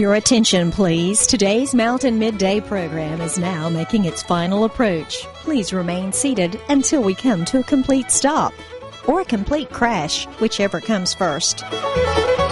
Your attention, please. Today's Mountain Midday program is now making its final approach. Please remain seated until we come to a complete stop or a complete crash, whichever comes first.